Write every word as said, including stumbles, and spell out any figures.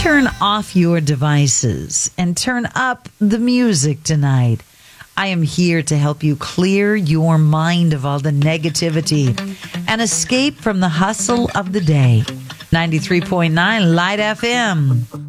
turn off your devices and turn up the music tonight. I am here to help you clear your mind of all the negativity and escape from the hustle of the day. ninety-three point nine Light F M.